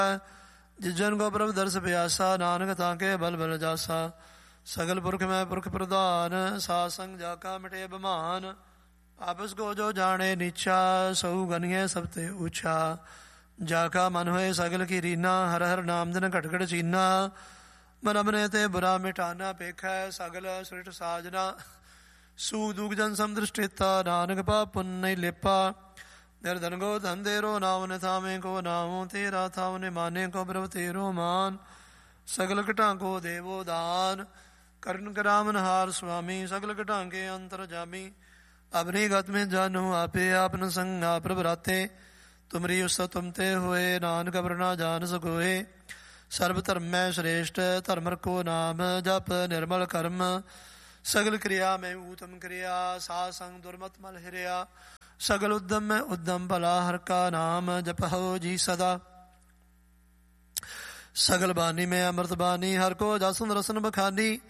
ਜਿਜਨ ਕੋ ਪ੍ਰਭ ਦਰਸ ਪਿਆਸਾ, ਨਾਨਕ ਤਾਂ ਕੇ ਬਲ ਬਲ ਜਾਸਾ। ਸਗਲ ਪੁਰਖ ਮੈਂ ਪੁਰਖ ਪ੍ਰਧਾਨ, ਸਾਧ ਸੰਗ ਜਾ ਕਾ ਮਿਟੇ ਬਮਾਨ। ਆਪਸ ਕੋ ਜੋ ਜਾਣੇ ਨੀਚਾ, ਸਹੂ ਗਨੀਏ ਸਭ ਤੇ ਊਚਾ। ਜਾ ਕਾ ਮਨ ਹੋਏ ਸਗਲ ਕੀ ਰੀਨਾ, ਹਰ ਹਰ ਨਾਮ ਦਿਨ ਘਟ ਘਟ ਚੀਨਾ। ਮਨ ਅਮਨੇ ਤੇ ਬੁਰਾ ਮਿਟਾਨਾ, ਪੇਖੈ ਸਗਲ ਸ੍ਰਿਸ਼ਟ ਸਾਜਨਾ। ਸੂ ਦੁਗ ਜਨ ਸਮਦ੍ਰਿਸ਼ਟੇਤਾ, ਨਾਨਕ ਪਾਪ ਪੁੰਨ ਨਹੀਂ ਲੇਪਾ। ਨਿਰਧਨ ਗੋ ਧਨ ਤੇਰੋ, ਨਾਮ ਨ ਥਾਵੇਂ ਕੋ ਨਾਮੋ ਤੇਰਾ। ਥਾਵ ਨੇ ਮਾਨੇ ਕੋ ਪ੍ਰਭ ਤੇਰੋ ਮਾਨ। ਸਗਲ ਘਟਾਂ ਕੋ ਦੇਵੋ ਦਾਨ, ਕਰਨ ਕਰਾਮਨ ਹਾਰ ਸੁਆਮੀ। ਸਗਲ ਘਟਾਂ ਕੇ ਅੰਤਰ ਜਾਮੀ, ਅਬਨੀ ਗਤ ਮੇਂ ਜਾਨੋ ਆਪੇ। ਆਪਨ ਸੰਗ ਆਪ ਪ੍ਰਭ ਰਾਤੇ, ਤੁਮਰੀ ਉਸਤ ਤੁਮ ਤੇ ਹੋਏ। ਨਾਨਕ ਅਵਰ ਨਾ ਜਾਨ ਸਕੋਏ, ਸਰਬ ਧਰਮ ਮੈਂ ਸ੍ਰੇਸ਼ਟ। ਧਰਮ ਰਖੋ ਨਾਮ ਜਪ, ਨਿਰਮਲ ਕਰਮ। ਸਗਲ ਕਿਰਿਆ ਮੈਂ ਊਤਮ ਕਿਰਿਆ, ਸਾਧ ਸੰਗ ਦੁਰਮਤ ਮਲ ਹਿਰਿਆ। ਸਗਲ ਉਦਮ ਮੈਂ ਉਦਮ ਭਲਾ, ਹਰ ਕਾ ਨਾਮ ਜਪਹੁ ਜੀ ਸਦਾ। ਸਗਲ ਬਾਣੀ ਮੈਂ ਅੰਮ੍ਰਿਤ ਬਾਣੀ, ਹਰ ਕੋ ਜਸਨ ਰਸਨ ਬਖਾਨੀ।